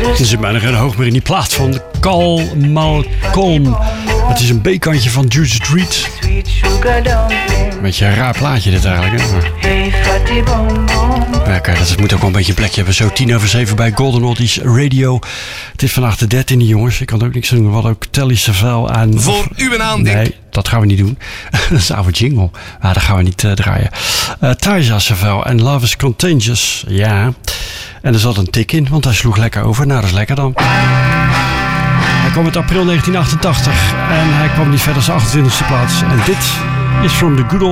Er zit bijna geen hoog meer in die plaat van Carl Malcolm. Het is een B-kantje van Juice Street. Een beetje een raar plaatje dit eigenlijk, hè? Maar ja, kijk, dat moet ook wel een beetje een plekje hebben. Zo 7:10 bij Golden Oldies Radio. Het is vandaag de 13e, jongens. Ik kan ook niks doen. We hadden ook Telly Savalas aan. Voor u een aandik. Nee, dat gaan we niet doen. Dat is een oude jingle. Maar dat gaan we niet draaien. Telly Savalas en Love is Contagious. Ja. En er zat een tik in, want hij sloeg lekker over. Nou, dat is lekker dan. Hij kwam uit april 1988 en hij kwam niet verder als 28e plaats. En dit is From the Good Old